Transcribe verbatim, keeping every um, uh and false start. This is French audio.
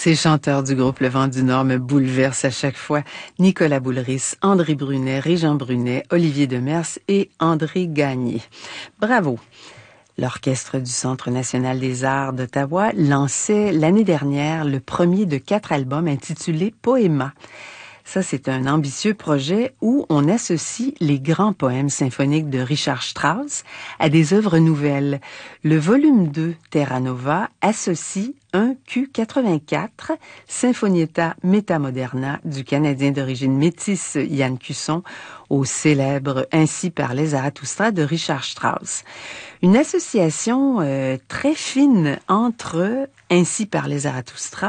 Ces chanteurs du groupe Le Vent du Nord me bouleversent à chaque fois. Nicolas Boulris, André Brunet, Régent Brunet, Olivier Demers et André Gagné. Bravo! L'Orchestre du Centre national des arts d'Ottawa lançait l'année dernière le premier de quatre albums intitulé Poéma. Ça, c'est un ambitieux projet où on associe les grands poèmes symphoniques de Richard Strauss à des œuvres nouvelles. Le volume deux, Terra Nova, associe un Q quatre-vingt-quatre, Sinfonietta Metamoderna du Canadien d'origine métisse Yann Cusson, au célèbre Ainsi parlait Zarathustra de Richard Strauss. Une association euh, très fine entre Ainsi parlait Zarathustra